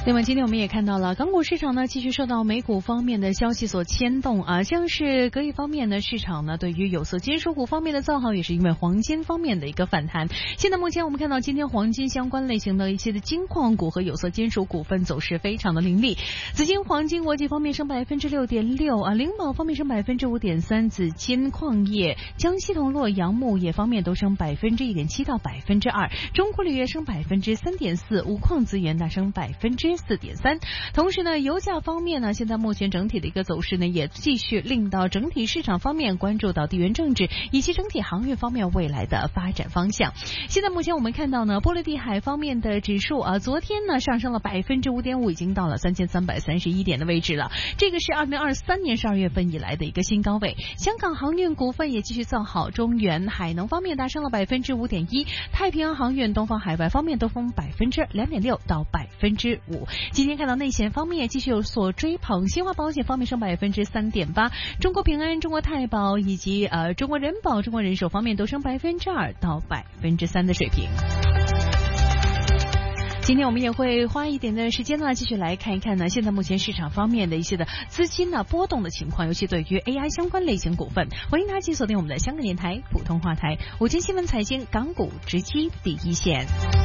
那么今天我们也看到了港股市场呢继续受到美股方面的消息所牵动啊，像是隔夜方面呢市场呢对于有色金属股方面的造好，也是因为黄金方面的一个反弹。现在目前我们看到今天黄金相关类型的一些的金矿股和有色金属股份走势非常的凌厉，紫金黄金国际方面升 6.6% 啊，灵宝方面升 5.3%， 紫金矿业、江西铜、洛阳木业方面都升 1.7% 到 2%， 中国铝业升 3.4%， 五矿资源大升 4.3%。同时呢，油价方面呢，现在目前整体的一个走势呢，也继续令到整体市场方面关注到地缘政治以及整体航运方面未来的发展方向。现在目前我们看到呢，波罗的海方面的指数啊，昨天呢上升了 5.5%， 已经到了3331点的位置了，这个是2023年12月份以来的一个新高位。香港航运股份也继续造好，中原海能方面大升了 5.1%， 太平洋航运、东方海外方面都升 2.6% 到 5%。今天看到内险方面也继续有所追捧，新华保险方面升 3.8%， 中国平安、中国太保以及中国人保、中国人寿方面都升 2% 到 3% 的水平。今天我们也会花一点的时间呢，继续来看一看呢，现在目前市场方面的一些的资金呢波动的情况，尤其对于 AI 相关类型股份。欢迎大家继续锁定我们的香港电台普通话台，午间新闻财经，港股直击第一线。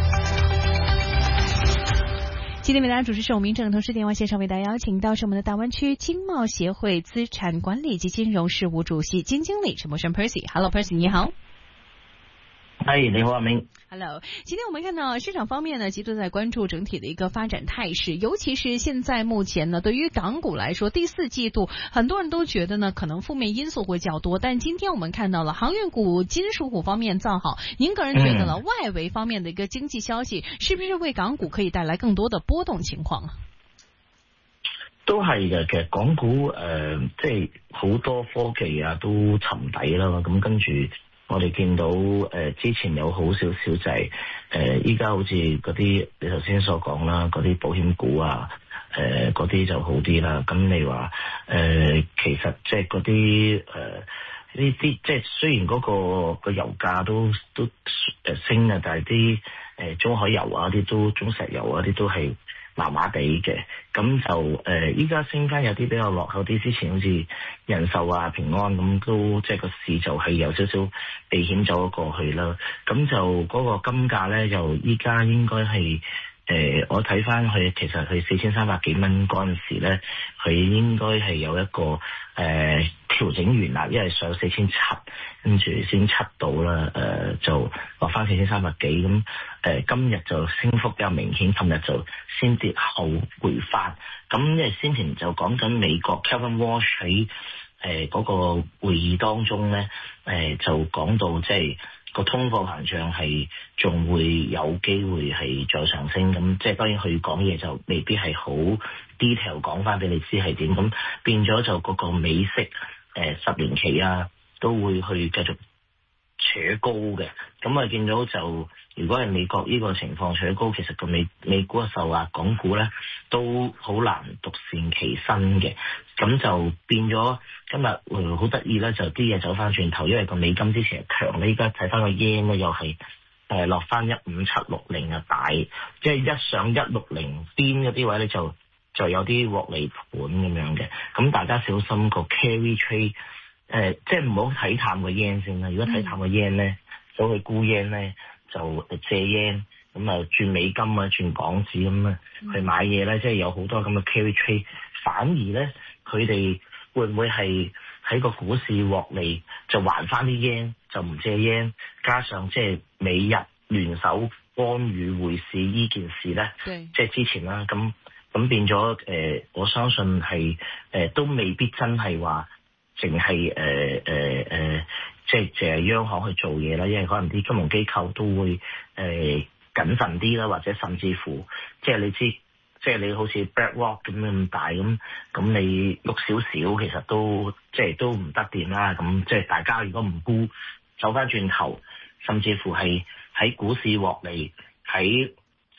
今天为大家主持是我们正，同时电话线上为大家邀请到是我们的大湾区经贸协会资产管理及金融事务主席金经理陈柏生 Percy。Hello Percy， 你好。 嗨，你好，阿明。 Hello， 今天我们看到市场方面呢，其实在关注整体的一个发展态势，尤其是现在目前呢，对于港股来说，第四季度很多人都觉得呢，可能负面因素会较多，但今天我们看到了航运股、金属股方面造好，您个人觉得呢，外围方面的一个经濟消息，是不是為港股可以帶來更多的波動情況啊？ 都係嘅，其實港股即係好多科技啊都沉底啦，咁跟住我哋見到之前有好少少就係依家好似嗰啲你頭先所講啦，嗰啲保險股啊嗰啲就好啲啦。咁你話其實即係嗰啲呢啲即係雖然嗰個油價都升啊，但係啲中海油啊啲都中石油啊啲都係麻麻地嘅，咁就依家升翻有啲比較落後啲，之前好似人壽啊、平安咁都即係個市就係有少少避險走咗過去啦。咁就嗰個金價咧，就依家應該係我睇翻佢其實佢4300幾蚊嗰陣時咧，佢應該係有一個調整完啦，因為上4700，跟住先7到啦，就落翻4300幾咁。今日就升幅比較明顯，琴日就先跌後回翻。咁因為先前就講緊美國 Kevin Walsh 喺嗰個會議當中咧，就講到即係個通貨膨脹係仲會有機會係再上升，咁即係當然佢講嘢就未必係好 detail 講翻俾你知係點，咁變咗就嗰個美息10年期啊都會去繼續扯高嘅。咁啊見到就如果係美國呢個情況扯高，其實個美股受壓，港股咧都好難獨善其身嘅。咁就變咗今日好得意咧，就啲嘢走翻轉頭，因為個美金之前係強咧，依家睇翻個 yen 咧又係落翻15760啊，大即係一上160邊嗰啲位咧就有啲獲利盤咁樣嘅。咁大家小心個 carry trade， 即係唔好睇淡個 yen 先啦。如果睇淡個 yen 咧，走去沽 yen 咧，就借 yen 咁啊轉美金啊轉港紙咁啊去買嘢咧，即係有好多咁嘅 carry trade。反而咧佢哋會唔會係喺個股市獲利就還翻啲 yen，就唔借 yen， 加上即係美日聯手干預匯市呢件事咧，即係之前啦，咁變咗我相信係都未必真係話淨係即係淨係央行去做嘢啦，因為可能啲金融機構都會謹慎啲啦，或者甚至乎即係你知，即係你好似 BlackRock 咁大咁你喐少少，其實都即係都唔得掂啦。咁即係大家如果唔沽，走翻轉頭，甚至乎係喺股市獲利，喺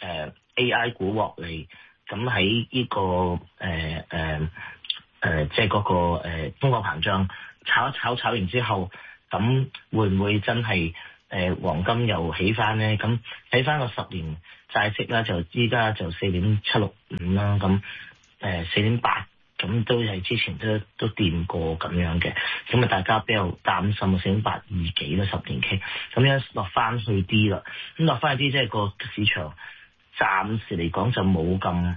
AI 股獲利，咁喺呢個即係嗰個通貨膨脹炒完之後，咁會唔會真係黃金又起翻咧，咁睇翻個10年債息啦，就依家就4.765啦，咁4.8。咁都係之前都掂過咁樣嘅，咁啊大家比較擔心4.82幾啦10年期，咁樣落翻去啲啦，咁落翻去啲即係個市場暫時嚟講就冇咁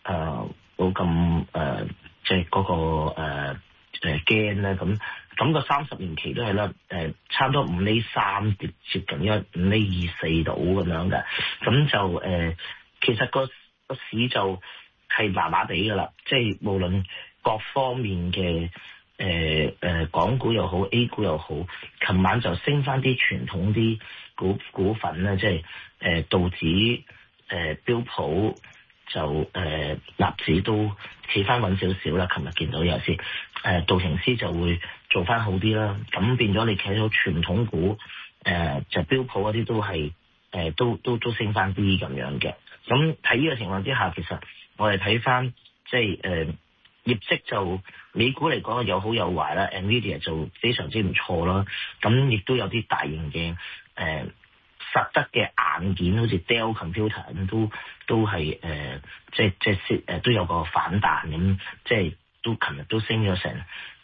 即係嗰個驚咧，咁個30年期都係啦，差唔多5厘3跌接近5厘2 4度咁樣嘅，咁就其實個市就係麻麻地噶啦，即係無論各方面嘅港股又好 A 股又好，琴晚就升翻啲傳統啲股份咧，即係道指標普就納指都企翻穩少少啦。琴日見到有時道瓊斯就會做翻好啲啦，咁變咗你睇到傳統股就標普嗰啲都係都升翻啲咁樣嘅。咁喺呢個情況之下，其實我哋睇翻即係業績就美股嚟講有好有壞啦 ，Nvidia 就非常之唔錯啦。咁亦都有啲大型嘅實質嘅硬件，好似 Dell Computer 咁都係都有個反彈咁，即係都琴日都升咗成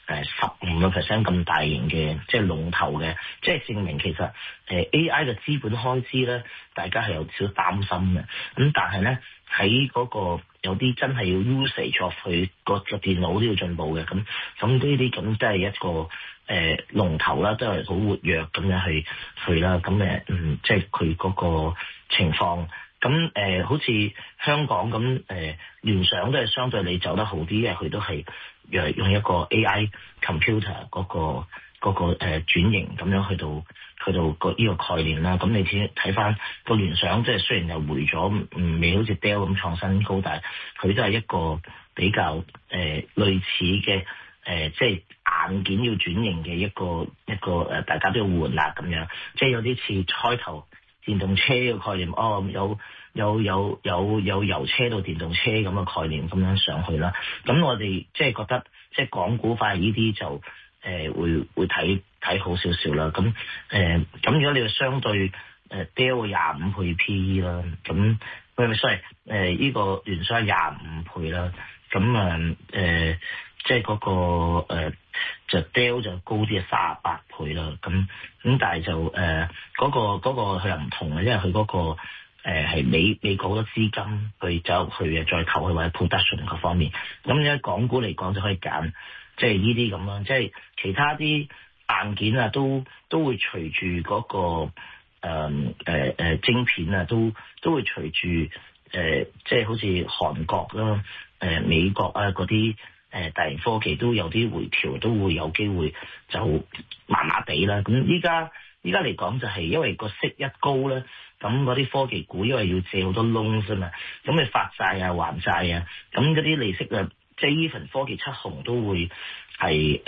15% 咁大型嘅，即係龍頭嘅，即係證明其實AI 嘅資本開支咧，大家係有少少擔心嘅。咁但係咧喺嗰個有啲真係要 usage of 佢個電腦都要進步嘅，咁呢啲咁都係一個龍頭啦，都係好活躍咁樣去啦。咁即係佢嗰個情況。咁好似香港咁聯想都係相對你走得好啲嘅，佢都係用一個 AI computer 嗰個轉型咁樣去到個呢個概念啦。咁你睇翻個聯想，即係雖然又回咗，未好似 Dell 咁創新高，但係佢都係一個比較類似嘅即係硬件要轉型嘅一個大家都要換啦咁樣，即係有啲似開頭電動車嘅概念，有油車到電動車咁嘅概念咁樣上去啦。咁我哋即係覺得，即係港股反而呢啲就會睇好少少啦。咁如果你話相對Dell 25倍 PE 啦，咁sorry 呢個聯想25倍啦，咁即係嗰個就 Dell 就高啲38倍啦。咁但係就嗰個佢又唔同嘅，因為佢嗰個係美國好多資金去走去再投去或者 production 各方面。咁喺港股嚟講就可以揀即係呢啲咁樣，即係其他啲硬件啊都會隨住嗰個晶片啊都會隨住即係好似韓國啦、美國啊嗰啲大型科技都有啲回調，都會有機會就麻麻地啦。咁依家嚟講就係因為個息一高咧，咁嗰啲科技股因為要借好多 loans 啊嘛，咁你發債啊還債啊，咁嗰啲利息啊，即係 even 科技七雄都會係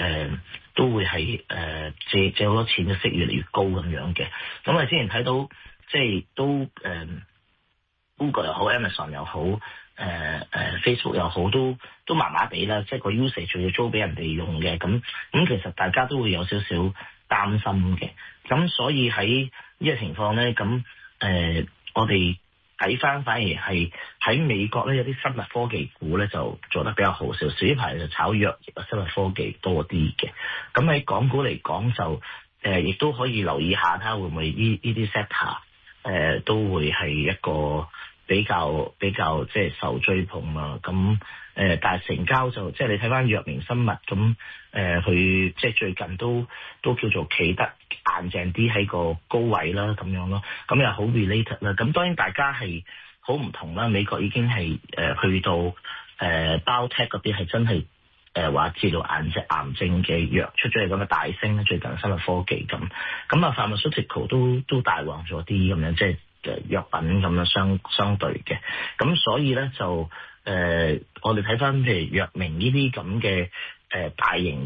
借好多錢嘅息越嚟越高咁樣嘅。咁我之前睇到即係都Google 又好 Amazon 又好Facebook 又好都麻麻地啦，即係個 usage 仲要租俾人哋用嘅，咁其實大家都會有少少擔心嘅。咁所以喺呢個情況咧，咁我哋睇翻反而係喺美國咧有啲生物科技股咧就做得比較好少少，呢排就炒藥業生物科技多啲嘅。咁喺港股嚟講就亦都可以留意下睇下會唔會呢啲 sector 都會係一個比較即係受追捧啊。咁但係成交就即係你睇翻藥明生物咁佢即係最近都叫做企得硬淨啲喺個高位啦咁樣咯，咁又好 related 啦。咁當然大家係好唔同啦，美國已經係去到biotech 嗰邊係真係話治療癌症嘅藥出咗嚟咁嘅大升咧，最近生物科技咁啊 pharmaceutical 都大旺咗啲咁樣，即係藥品咁樣相對嘅。咁所以咧就我哋睇翻譬如藥明呢啲咁嘅大型嘅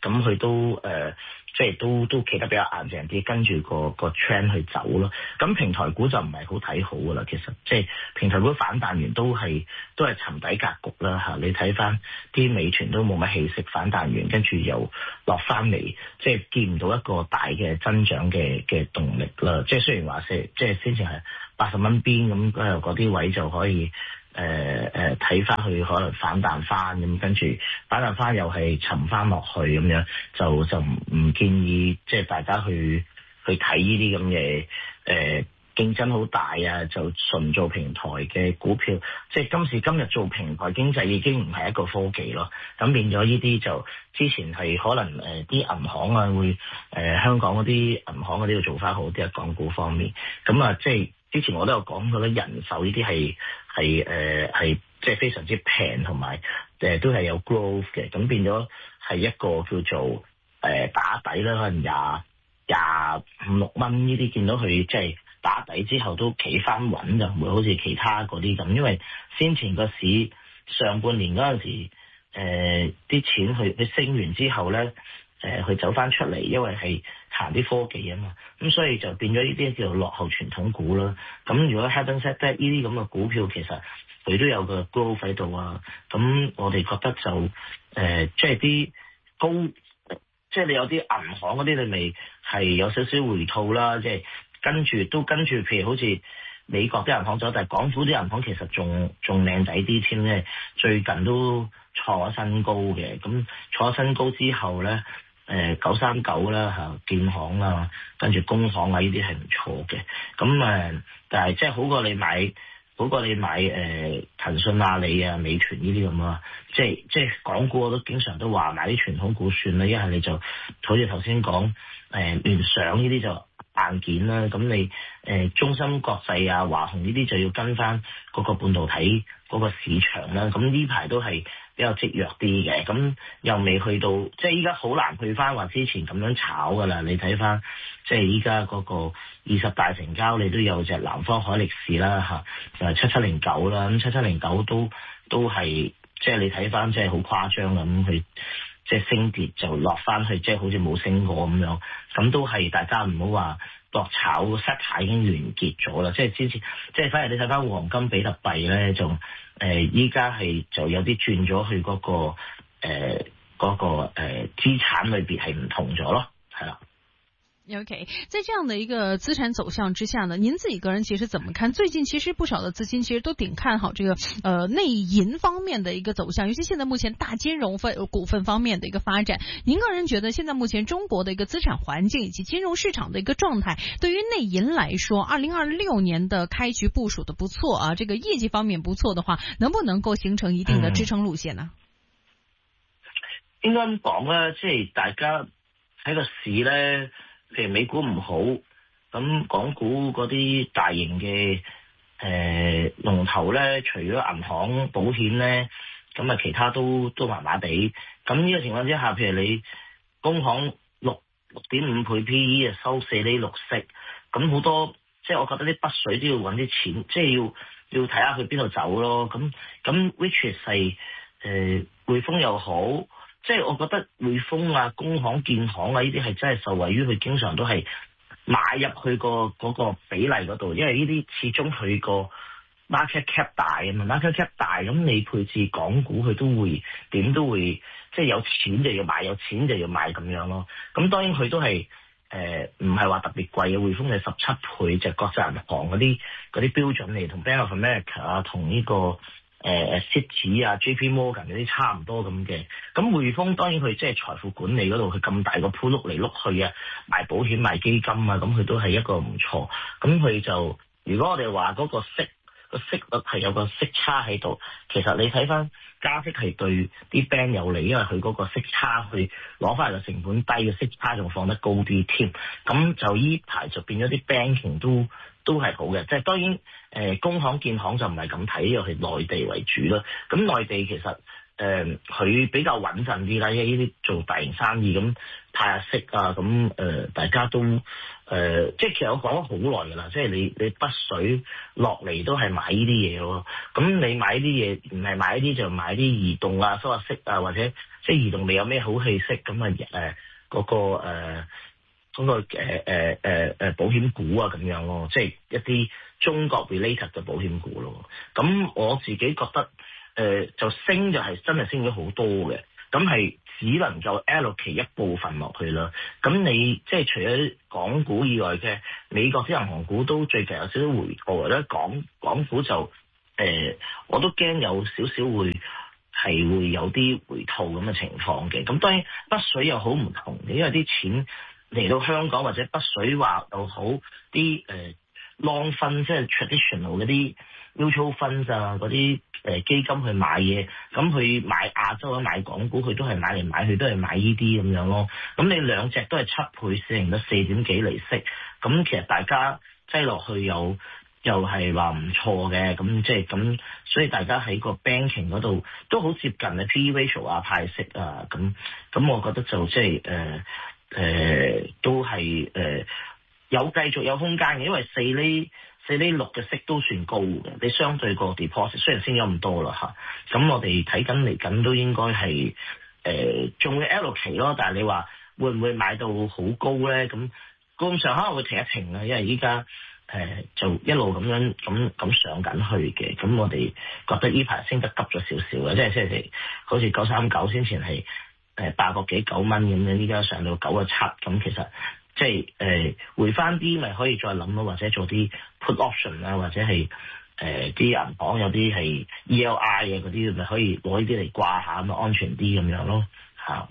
咁佢都即係都企得比較硬淨啲，跟住個 trend 去走咯。咁平台股就唔係好睇好噶啦，其實即係平台股反彈完都係沉底格局啦嚇。你睇翻啲美團都冇乜氣息，反彈完跟住又落翻嚟，即係見唔到一個大嘅增長嘅動力啦。即係雖然話即係先前係80蚊邊咁，嗰啲位就可以睇翻去可能反彈翻咁，跟住反彈翻又係沉翻落去咁樣，就唔建議即係大家去睇呢啲咁嘅競爭好大啊，就純做平台嘅股票。即係今時今日做平台經濟已經唔係一個科技咯，咁變咗呢啲就之前係可能啲銀行啊會香港嗰啲銀行嗰啲要做翻好啲啊，港股方面咁啊，即係之前我都有講過咧，人壽呢啲係即係非常之平，同埋都係有 growth 嘅，咁變咗係一個叫做打底啦，可能25-26蚊呢啲，見到佢即係打底之後都企翻穩，就唔會好似其他嗰啲咁，因為先前個市上半年嗰陣時啲錢佢升完之後咧。佢走翻出嚟，因為係行啲科技啊嘛，咁所以就變咗呢啲叫做落後傳統股啦。咁如果 Hang Seng 呢啲咁嘅股票，其實佢都有個 growth 喺度啊。咁我哋覺得就即係啲高，即係你有啲銀行嗰啲，你咪係有少少回吐啦。即係跟住，譬如好似美國啲銀行走，但係港府啲銀行其實仲靚仔啲添咧。最近都創咗新高嘅，咁創咗新高之後咧。939啦嚇，建行啦，跟住工行啊，呢啲係唔錯嘅。咁但係即係好過你買騰訊、阿里啊、美團呢啲咁啊。即係港股我都經常都話買啲傳統股算啦，一係你就好似頭先講聯想呢啲就硬件啦。咁你中芯國際啊、華虹呢啲就要跟翻嗰個半導體嗰個市場啦。咁呢排都係比較積弱啲嘅，咁又未去到，即係依家好難去翻話之前咁樣炒噶啦。你睇翻即係依家嗰個20大成交，你都有隻南方海力士啦嚇，就係7709啦。咁7709都係即係你睇翻即係好誇張咁，佢即係升跌就落翻去，即係好似冇升過咁樣。咁都係大家唔好話博炒 set 牌已經完結咗啦。即係之前即係反而你睇翻黃金比特幣咧，就依家係就有啲轉咗去嗰個資產類別係唔同咗咯，係啦。 OK， 在這樣的一個資產走向之下呢，您自己個人其實怎麼看？最近其實不少的資金其實都挺看好這個內銀方面的一個走向，尤其現在目前大金融股份方面的一個發展。您個人覺得現在目前中國的一個資產環境以及金融市場的一個狀態，對於內銀來說，2026年的開局部署的不錯啊，這個業績方面不錯的話，能不能夠形成一定的支撐路線呢？ 應該咁講啦，即係大家喺個市呢。譬如美股唔好，咁港股嗰啲大型嘅龍頭咧，除咗銀行、保險咧，咁啊其他都麻麻地。咁呢個情況之下，譬如你工行6.5倍 PE 啊，收4厘6息，咁好多即係我覺得啲北水都要揾啲錢，即係要睇下去邊度走咯。咁 which 係匯豐又好。即係我覺得匯豐啊、工行、建行啊呢啲係真係受惠於佢經常都係買入去嗰個比例嗰度，因為呢啲始終佢個 market cap 大啊嘛，market cap 大咁你配置港股佢都會點都會即係有錢就要買，有錢就要買咁樣咯。咁當然佢都係唔係話特別貴嘅，匯豐係17倍，就國際銀行嗰啲標準嚟，同 Bank of America 啊，同呢個Citi 啊、JP Morgan 嗰啲差唔多咁嘅。咁匯豐當然佢即係財富管理嗰度，佢咁大個鋪碌嚟碌去啊，賣保險賣基金啊，咁佢都係一個唔錯。咁佢就如果我哋話嗰個息率係有個息差喺度，其實你睇翻加息係對啲 bank 有利，因為佢嗰個息差去攞翻嚟嘅成本低，嘅息差仲放得高啲添。咁就依排就變咗啲 banking 都係好嘅，即係當然工行建行就唔係咁睇，因為係內地為主啦。咁內地其實佢比較穩陣啲啦，因為呢啲做大型生意咁派下息啊，咁大家都即係其實我講咗好耐㗎啦，即係你北水落嚟都係買呢啲嘢咯。咁你買呢啲嘢唔係買呢啲就買啲移動啊、收下息啊，或者即係移動未有咩好氣息咁啊嗰個保險股啊咁樣咯，即係一啲中國 related 嘅保險股咯。咁我自己覺得就升就係真係升咗好多嘅，咁係只能夠 allocate 一部分落去啦。咁你即係除咗港股以外嘅美國啲銀行股都最近有少少回吐咧，港股就我都驚有少少會有啲回吐咁嘅情況嘅。咁當然北水又好唔同嘅，因為啲錢嚟到香港或者北水話又好啲long fund 即係 traditional 嗰啲 mutual funds 啊，嗰啲基金去買嘢，咁佢買亞洲啊買港股，佢都係買嚟買去都係買呢啲咁樣咯。咁你兩隻都係7倍市盈率4點幾厘息，咁其實大家擠落去又係話唔錯嘅，咁即係咁，所以大家喺個 banking 嗰度都好接近嘅 PE ratio 啊派息啊，咁我覺得就即係都係有繼續有空間嘅，因為4厘6嘅息都算高嘅，你相對個 deposit 雖然升咗咁多啦嚇，咁我哋睇緊嚟緊都應該係仲會 allocate 咯，但係你話會唔會買到好高咧？咁咁上可能會停一停啦，因為依家就一路咁上緊去嘅，咁我哋覺得呢排升得急咗少少嘅，即係好似939先前係8個幾9蚊咁樣，依家上到9個7，咁其實即係回翻啲咪可以再諗咯，或者做啲 put option 啊，或者係啲銀行有啲係 ELI 嘅嗰啲咪可以攞呢啲嚟掛下咁安全啲咁樣咯嚇。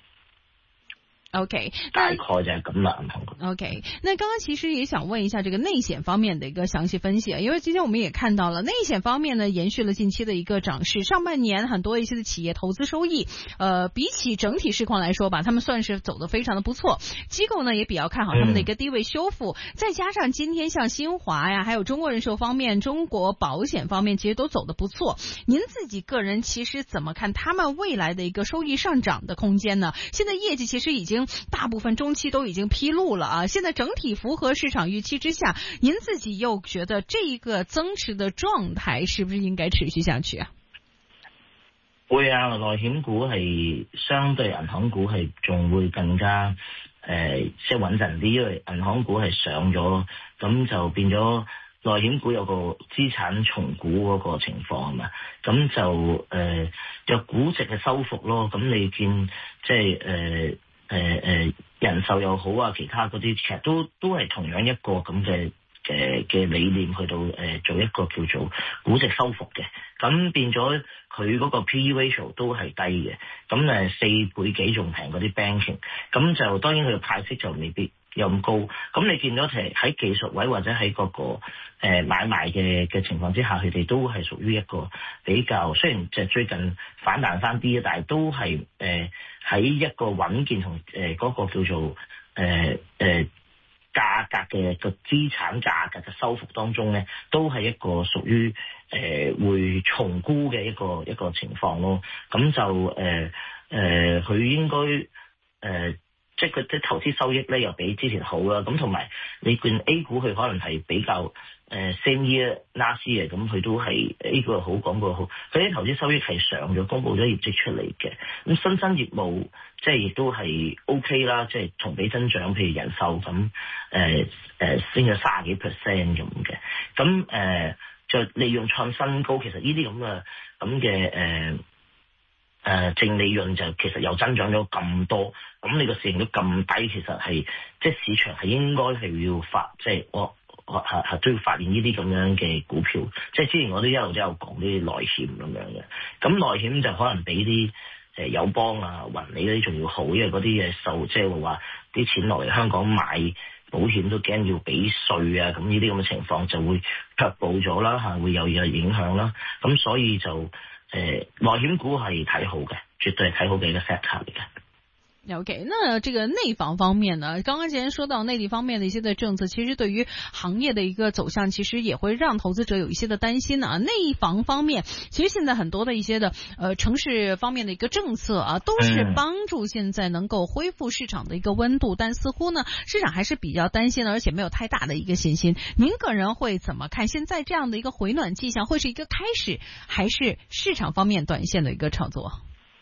OK， 大概就係咁啦。 OK， 那剛剛其實也想問一下這個內險方面的一個詳細分析，因為今天我們也看到了內險方面呢延續了近期的一個漲勢，上半年很多一些的企業投資收益，比起整體市況來說吧，他們算是走得非常的不錯，機構呢也比較看好他們的一個低位修復，再加上今天像新華呀，還有中國人壽方面、中國保險方面，其實都走得不錯。您自己個人其實怎麼看他們未來的一個收益上漲的空間呢？現在業績其實已經大部分中期都已經披露了啊，現在整體符合市場預期之下，您自己又覺得這一個增持的狀態是不是應該持續下去啊？ 會啊，內險股係相對銀行股係仲會更加即係穩陣啲，因為銀行股係上咗，咁就變咗內險股有個資產重估嗰個情況啊嘛，咁就有估值嘅收復咯，咁你見即係人壽又好啊，其他嗰啲其實都係同樣一個咁嘅理念去到做一個叫做估值收復嘅，咁變咗佢嗰個 PE ratio 都係低嘅，咁4倍幾仲平嗰啲 banking， 咁就當然佢嘅派息就未必有咁高，咁你見到其實喺技術位或者喺嗰個買賣嘅情況之下，佢哋都係屬於一個比較，雖然就最近反彈翻啲，但係都係喺一個穩健同嗰個叫做價格嘅個資產價格嘅收復當中咧，都係一個屬於會重估嘅一個情況咯。咁就佢應該即係佢啲投資收益咧又比之前好啦。咁同埋你見 A 股佢可能係比較same year last year，咁佢都係 A 股好講過好，佢啲投資收益係上咗，公佈咗業績出嚟嘅。咁新增業務即係亦都係 OK 啦，即係同比增長，譬如人壽咁升咗30幾%咁嘅。咁就利潤創新高，其實呢啲咁嘅淨利潤就其實又增長咗咁多，咁你個市盈率咁低，其實係即係市場係應該係要即係我都要發現呢啲咁樣嘅股票。即係之前我都一路都有講啲內險咁樣嘅，咁內險就可能比啲友邦啊、雲理嗰啲仲要好，因為嗰啲嘢受即係話啲錢落嚟香港買保險都驚要俾稅啊，咁呢啲咁嘅情況就會卻步咗啦嚇，會有影響啦。咁所以就內險股係睇好嘅，絕對係睇好嘅一個 sector 嚟嘅。 OK， 那这个内房方面呢？刚刚既然说到内地方面的一些的政策，其实对于行业的一个走向，其实也会让投资者有一些的担心呢。内房方面，其实现在很多的一些的城市方面的一个政策啊，都是帮助现在能够恢复市场的一个温度，但似乎呢，市场还是比较担心的，而且没有太大的一个信心。您个人会怎么看？现在这样的一个回暖迹象，会是一个开始，还是市场方面短线的一个炒作？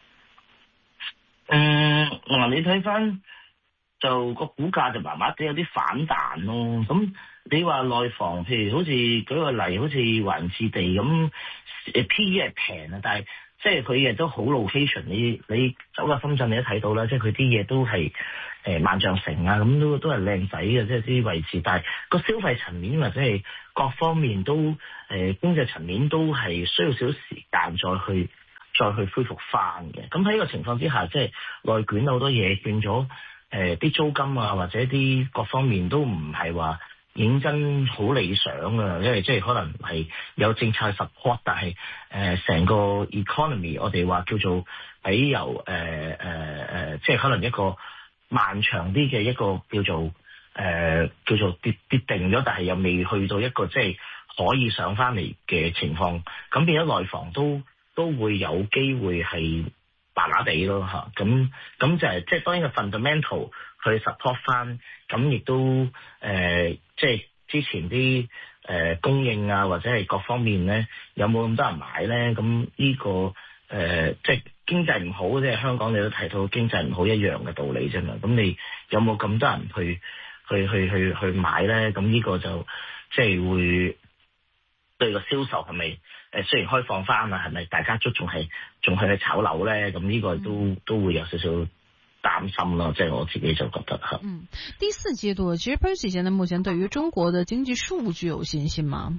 你睇翻就個股價就麻麻地有啲反彈咯。咁你話內房，譬如好似舉個例，好似環置地咁，PE 係平啊，但係即係佢亦都好 location。你走落深圳你都睇到啦，即係佢啲嘢都係萬象城啊，咁都係靚仔嘅，即係啲位置。但係個消費層面或者係各方面都經濟層面都係需要少少時間再去恢復翻嘅。咁喺呢個情況之下，即係內卷好多嘢變咗，啲租金啊或者啲各方面都唔係話認真好理想啊，因為即係可能係有政策 support， 但係成個 economy 我哋話叫做比由即係可能一個漫長啲嘅一個叫做跌定咗，但係又未去到一個即係可以上翻嚟嘅情況，咁變咗內房都會有機會係麻麻地咯嚇，咁就係即係當然個 fundamental 去 support 翻，咁亦都即係之前啲供應啊或者係各方面咧有冇咁多人買咧？咁呢個即係經濟唔好，即係香港你都睇到經濟唔好一樣嘅道理啫嘛。咁你有冇咁多人去買咧？咁呢個就即係會對個銷售係咪？雖然開放翻啊，係咪大家仲係去炒樓咧？咁呢個都會有少少擔心咯，即係我自己就覺得嚇。 第四季度其實 Percy 現在目前對於中國的經濟數據有信心嗎？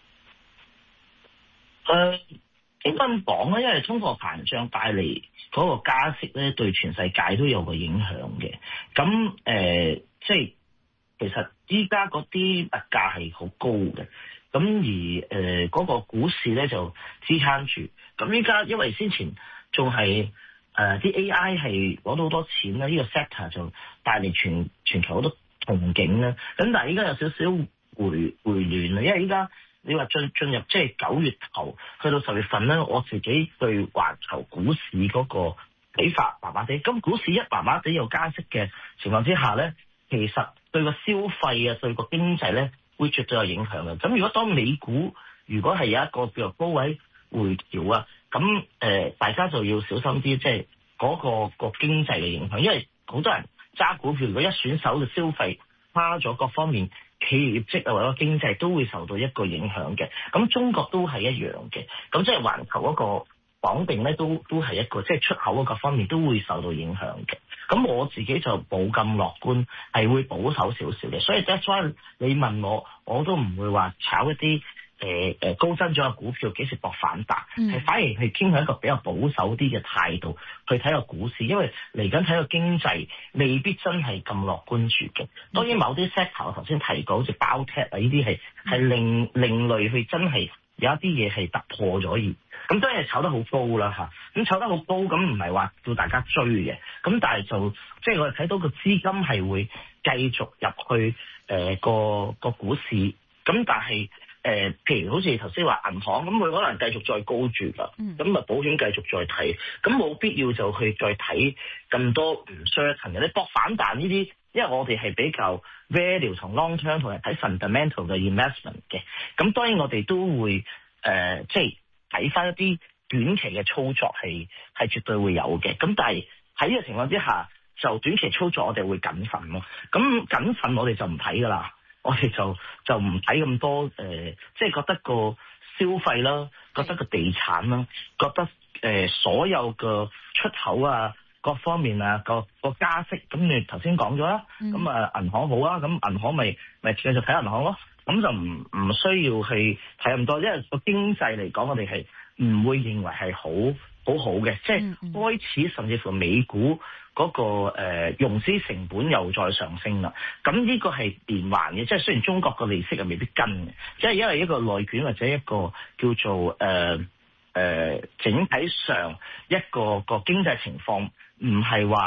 應該咁講啦，因為通貨膨脹帶嚟嗰個加息咧，對全世界都有個影響嘅。咁即係其實依家嗰啲物價係好高嘅。咁而嗰個股市咧就支撐住，咁依家因為先前仲係啲 AI 係攞到好多錢啦，呢個 sector 就帶嚟全球好多憧憬啦。咁但係依家有少少回暖啦，因為依家你話進入即係9月頭去到10月份咧，我自己對環球股市嗰個睇法麻麻地。咁股市一麻麻地有加息嘅情況之下咧，其實對個消費啊，對個經濟咧，會絕對有影響嘅。咁如果當美股如果係有一個叫做高位回調啊，咁大家就要小心啲，即係嗰個經濟嘅影響，因為好多人揸股票，如果一選手嘅消費差咗，各方面企業業績啊或者經濟都會受到一個影響嘅。咁中國都係一樣嘅，咁即係環球嗰個綁定咧，都係一個即係出口嗰個方面都會受到影響嘅。咁我自己就冇咁樂觀，係會保守少少嘅。所以 that's why 你問我都唔會話炒一啲高增長嘅股票幾時搏反彈，係反而係傾向一個比較保守啲嘅態度去睇個股市，因為嚟緊睇個經濟未必真係咁樂觀住嘅。當然某啲 sector 我頭先提過，好似 Biotech 啊呢啲係另類，去真係有一啲嘢係突破咗而。咁當然係炒得好高啦嚇，咁炒得好高，咁唔係話叫大家追嘅，咁但係就即係我哋睇到個資金係會繼續入去個股市，咁但係譬如好似頭先話銀行，咁佢可能繼續再高住啦，咁啊保險繼續再睇，咁冇必要就去再睇咁多唔 certain 嘅，你搏反彈呢啲，因為我哋係比較 value 同 long term 同埋睇 fundamental 嘅 investment 嘅，咁當然我哋都會即係睇翻一啲短期嘅操作係絕對會有嘅，咁但係喺呢個情況之下，就短期操作我哋會謹慎咯。咁謹慎我哋就唔睇噶啦，我哋就唔睇咁多即係覺得個消費啦，覺得個地產啦，覺得所有嘅出口啊各方面啊個加息，咁你頭先講咗啦，咁啊銀行好啊，咁銀行咪繼續睇銀行咯。咁就唔需要去睇咁多，因為個經濟嚟講，我哋係唔會認為係好嘅，即係開始甚至乎美股嗰個融資成本又再上升啦。咁呢個係連環嘅，即係雖然中國個利息係未必跟嘅，即係因為一個內卷或者一個叫做整體上一個經濟情況唔係話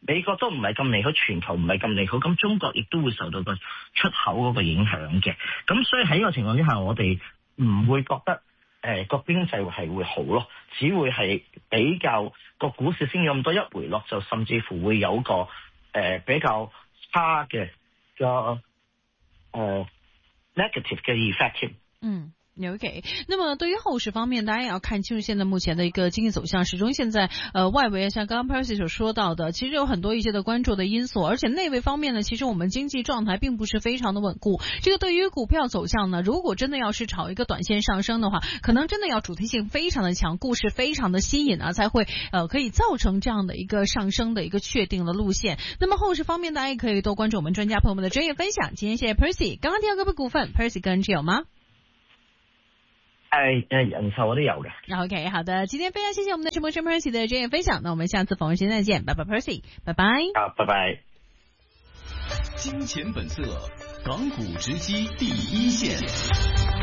美國都唔係咁利好，全球唔係咁利好，咁中國亦都會受到個出口嗰個影響嘅。咁所以喺呢個情況之下，我哋唔會覺得個經濟係會好咯，只會係比較個股市升咗咁多，一回落就甚至乎會有個比較差嘅個negative 嘅 effect。 OK， 那麼對於後市方面，大家也要看清楚現在目前的一個經濟走向。始終現在外圍像剛剛 Percy 所說到的，其實有很多一些的關注的因素，而且內圍方面呢，其實我們經濟狀態並不是非常的穩固。這個對於股票走向呢，如果真的要是炒一個短線上升的話，可能真的要主題性非常的強，故事非常的吸引啊，才會可以造成這樣的一個上升的一個確定的路線。那麼後市方面，大家也可以多關注我們專家朋友們的專業分享。今天謝謝 Percy。剛剛提到嗰筆股份 ，Percy 個人持有嗎？ 人壽我都有嘅。 OK， 好的，今天非常謝謝我們的陳博士 Percy 的專業分享，那我們下次訪問時間再見，拜拜 Percy， 拜拜。 拜拜。 金錢本色，港股直擊第一線。